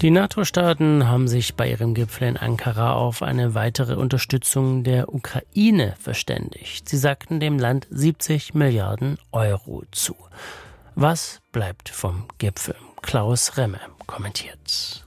Die NATO-Staaten haben sich bei ihrem Gipfel in Ankara auf eine weitere Unterstützung der Ukraine verständigt. Sie sagten dem Land 70 Milliarden Euro zu. Was bleibt vom Gipfel? Klaus Remme kommentiert.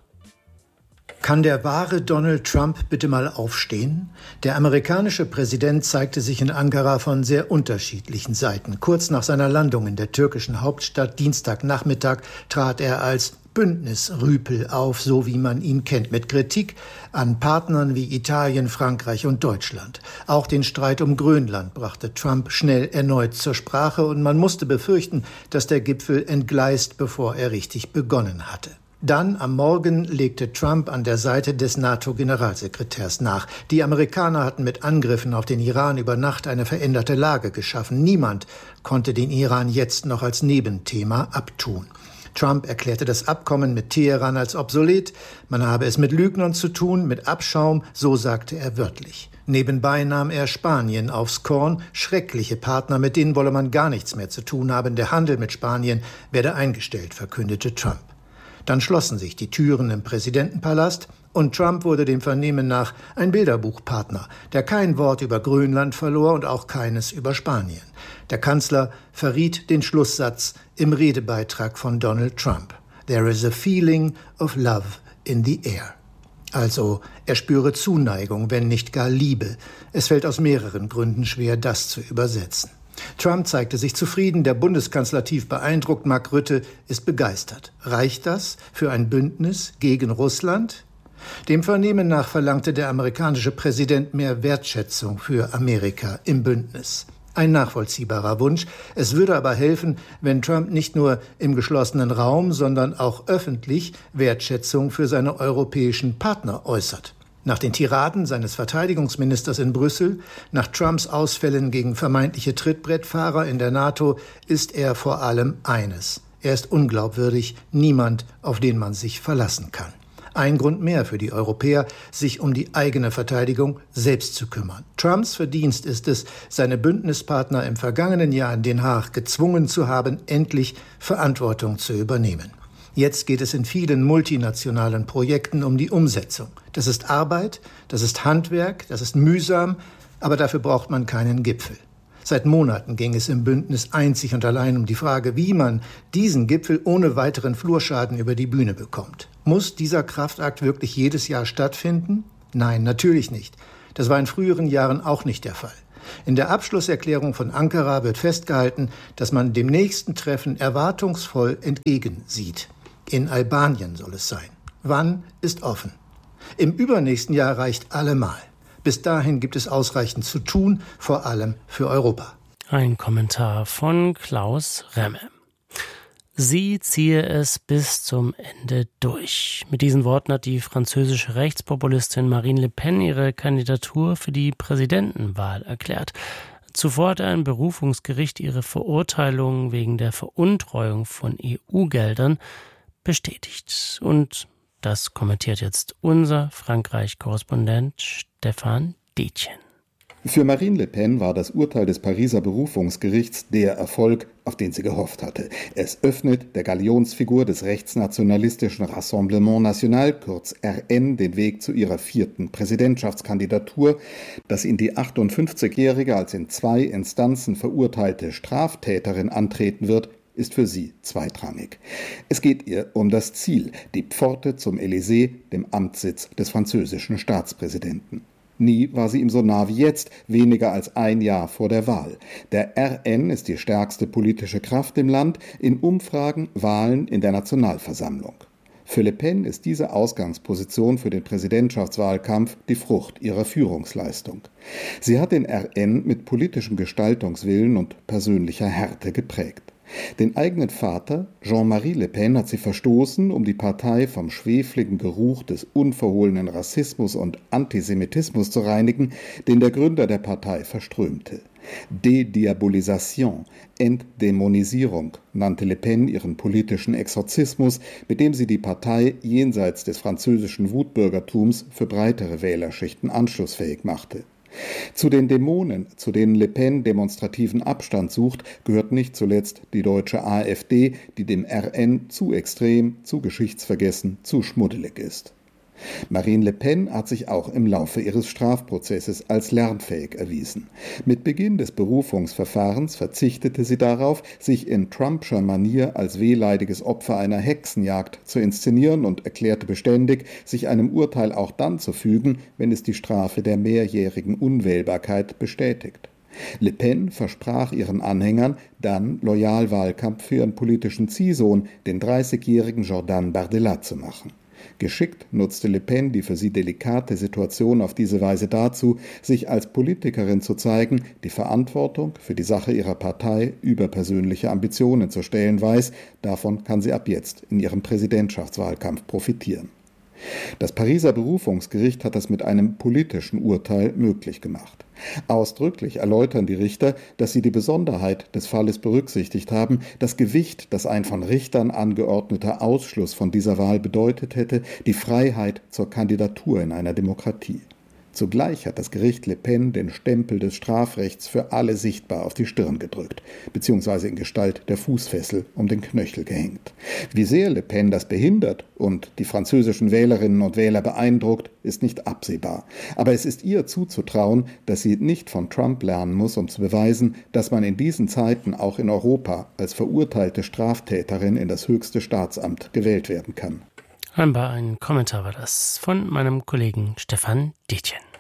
Kann der wahre Donald Trump bitte mal aufstehen? Der amerikanische Präsident zeigte sich in Ankara von sehr unterschiedlichen Seiten. Kurz nach seiner Landung in der türkischen Hauptstadt Dienstagnachmittag trat er als Bündnisrüpel auf, so wie man ihn kennt, mit Kritik an Partnern wie Italien, Frankreich und Deutschland. Auch den Streit um Grönland brachte Trump schnell erneut zur Sprache und man musste befürchten, dass der Gipfel entgleist, bevor er richtig begonnen hatte. Dann am Morgen legte Trump an der Seite des NATO-Generalsekretärs nach. Die Amerikaner hatten mit Angriffen auf den Iran über Nacht eine veränderte Lage geschaffen. Niemand konnte den Iran jetzt noch als Nebenthema abtun. Trump erklärte das Abkommen mit Teheran als obsolet. Man habe es mit Lügnern zu tun, mit Abschaum, so sagte er wörtlich. Nebenbei nahm er Spanien aufs Korn. Schreckliche Partner, mit denen wolle man gar nichts mehr zu tun haben. Der Handel mit Spanien werde eingestellt, verkündete Trump. Dann schlossen sich die Türen im Präsidentenpalast und Trump wurde dem Vernehmen nach ein Bilderbuchpartner, der kein Wort über Grönland verlor und auch keines über Spanien. Der Kanzler verriet den Schlusssatz im Redebeitrag von Donald Trump. There is a feeling of love in the air. Also, er spüre Zuneigung, wenn nicht gar Liebe. Es fällt aus mehreren Gründen schwer, das zu übersetzen. Trump zeigte sich zufrieden, der Bundeskanzler tief beeindruckt, Mark Rutte ist begeistert. Reicht das für ein Bündnis gegen Russland? Dem Vernehmen nach verlangte der amerikanische Präsident mehr Wertschätzung für Amerika im Bündnis. Ein nachvollziehbarer Wunsch. Es würde aber helfen, wenn Trump nicht nur im geschlossenen Raum, sondern auch öffentlich Wertschätzung für seine europäischen Partner äußert. Nach den Tiraden seines Verteidigungsministers in Brüssel, nach Trumps Ausfällen gegen vermeintliche Trittbrettfahrer in der NATO, ist er vor allem eines. Er ist unglaubwürdig, niemand, auf den man sich verlassen kann. Ein Grund mehr für die Europäer, sich um die eigene Verteidigung selbst zu kümmern. Trumps Verdienst ist es, seine Bündnispartner im vergangenen Jahr in Den Haag gezwungen zu haben, endlich Verantwortung zu übernehmen. Jetzt geht es in vielen multinationalen Projekten um die Umsetzung. Das ist Arbeit, das ist Handwerk, das ist mühsam, aber dafür braucht man keinen Gipfel. Seit Monaten ging es im Bündnis einzig und allein um die Frage, wie man diesen Gipfel ohne weiteren Flurschaden über die Bühne bekommt. Muss dieser Kraftakt wirklich jedes Jahr stattfinden? Nein, natürlich nicht. Das war in früheren Jahren auch nicht der Fall. In der Abschlusserklärung von Ankara wird festgehalten, dass man dem nächsten Treffen erwartungsvoll entgegensieht. In Albanien soll es sein. Wann ist offen. Im übernächsten Jahr reicht allemal. Bis dahin gibt es ausreichend zu tun, vor allem für Europa. Ein Kommentar von Klaus Remme. Sie ziehe es bis zum Ende durch. Mit diesen Worten hat die französische Rechtspopulistin Marine Le Pen ihre Kandidatur für die Präsidentenwahl erklärt. Zuvor hat ein Berufungsgericht ihre Verurteilung wegen der Veruntreuung von EU-Geldern bestätigt. Und das kommentiert jetzt unser Frankreich-Korrespondent Stefan Detjen. Für Marine Le Pen war das Urteil des Pariser Berufungsgerichts der Erfolg, auf den sie gehofft hatte. Es öffnet der Galionsfigur des rechtsnationalistischen Rassemblement National, kurz RN, den Weg zu ihrer 4. Präsidentschaftskandidatur. Dass ihn die 58-Jährige als in 2 Instanzen verurteilte Straftäterin antreten wird, ist für sie zweitrangig. Es geht ihr um das Ziel, die Pforte zum Élysée, dem Amtssitz des französischen Staatspräsidenten. Nie war sie ihm so nah wie jetzt, weniger als ein Jahr vor der Wahl. Der RN ist die stärkste politische Kraft im Land, in Umfragen, Wahlen, in der Nationalversammlung. Für Le Pen ist diese Ausgangsposition für den Präsidentschaftswahlkampf die Frucht ihrer Führungsleistung. Sie hat den RN mit politischem Gestaltungswillen und persönlicher Härte geprägt. Den eigenen Vater, Jean-Marie Le Pen, hat sie verstoßen, um die Partei vom schwefligen Geruch des unverhohlenen Rassismus und Antisemitismus zu reinigen, den der Gründer der Partei verströmte. Dediabolisation, Entdämonisierung nannte Le Pen ihren politischen Exorzismus, mit dem sie die Partei jenseits des französischen Wutbürgertums für breitere Wählerschichten anschlussfähig machte. Zu den Dämonen, zu denen Le Pen demonstrativen Abstand sucht, gehört nicht zuletzt die deutsche AfD, die dem RN zu extrem, zu geschichtsvergessen, zu schmuddelig ist. Marine Le Pen hat sich auch im Laufe ihres Strafprozesses als lernfähig erwiesen. Mit Beginn des Berufungsverfahrens verzichtete sie darauf, sich in Trumpscher Manier als wehleidiges Opfer einer Hexenjagd zu inszenieren und erklärte beständig, sich einem Urteil auch dann zu fügen, wenn es die Strafe der mehrjährigen Unwählbarkeit bestätigt. Le Pen versprach ihren Anhängern dann loyal Wahlkampf für ihren politischen Ziehsohn, den 30-jährigen Jordan Bardella, zu machen. Geschickt nutzte Le Pen die für sie delikate Situation auf diese Weise dazu, sich als Politikerin zu zeigen, die Verantwortung für die Sache ihrer Partei über persönliche Ambitionen zu stellen weiß. Davon kann sie ab jetzt in ihrem Präsidentschaftswahlkampf profitieren. Das Pariser Berufungsgericht hat das mit einem politischen Urteil möglich gemacht. Ausdrücklich erläutern die Richter, dass sie die Besonderheit des Falles berücksichtigt haben, das Gewicht, das ein von Richtern angeordneter Ausschluss von dieser Wahl bedeutet hätte, die Freiheit zur Kandidatur in einer Demokratie. Zugleich hat das Gericht Le Pen den Stempel des Strafrechts für alle sichtbar auf die Stirn gedrückt, beziehungsweise in Gestalt der Fußfessel um den Knöchel gehängt. Wie sehr Le Pen das behindert und die französischen Wählerinnen und Wähler beeindruckt, ist nicht absehbar. Aber es ist ihr zuzutrauen, dass sie nicht von Trump lernen muss, um zu beweisen, dass man in diesen Zeiten auch in Europa als verurteilte Straftäterin in das höchste Staatsamt gewählt werden kann. Ein Kommentar war das von meinem Kollegen Stefan Detjen.